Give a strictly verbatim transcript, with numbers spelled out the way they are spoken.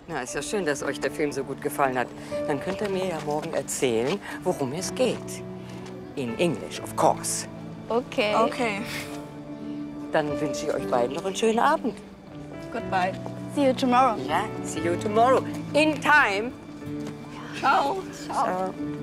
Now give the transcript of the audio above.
Na, ist ja schön, dass euch der Film so gut gefallen hat. Dann könnt ihr mir ja morgen erzählen, worum es geht. In English, of course. Okay. Okay. Dann wünsche ich euch beiden noch einen schönen Abend. Goodbye. See you tomorrow. Ja, see you tomorrow. In time. Ciao. Ciao. Ciao.